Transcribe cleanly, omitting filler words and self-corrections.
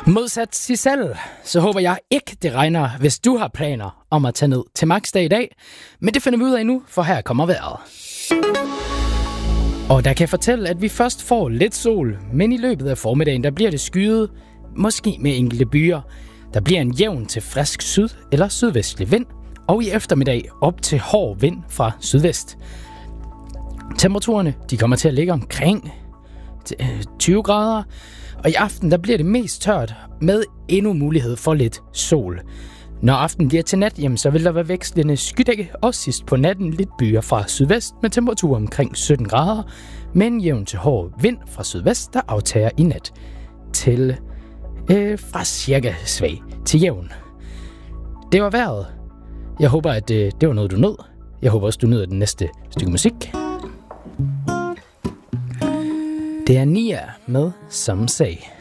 Modsat Sissel, så håber jeg ikke, det regner, hvis du har planer om at tage ned til Maxdag i dag. Men det finder vi ud af nu, for her kommer vejret. Og der kan jeg fortælle, at vi først får lidt sol, men i løbet af formiddagen, der bliver det skyet, måske med enkelte byer. Der bliver en jævn til frisk syd- eller sydvestlig vind, og i eftermiddag op til hård vind fra sydvest. Temperaturerne, de kommer til at ligge omkring 20 grader, og i aften der bliver det mest tørt med endnu mulighed for lidt sol. Når aftenen bliver til nat, jamen, så vil der være vekslende skydække, og sidst på natten lidt byer fra sydvest med temperatur omkring 17 grader, men jævn til hård vind fra sydvest, der aftager i nat til fra cirka svag til jævn. Det var vejret. Jeg håber, at det var noget, du nød. Jeg håber også, du nyder den næste stykke musik. Det er Nia med Some Say.